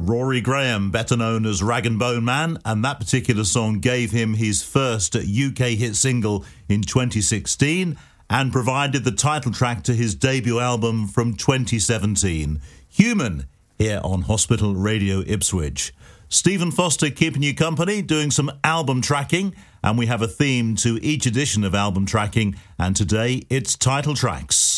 Rory Graham, better known as Rag and Bone Man, and that particular song gave him his first UK hit single in 2016 and provided the title track to his debut album from 2017, Human, here on Hospital Radio Ipswich. Stephen Foster keeping you company, doing some album tracking, and we have a theme to each edition of album tracking, and today it's title tracks.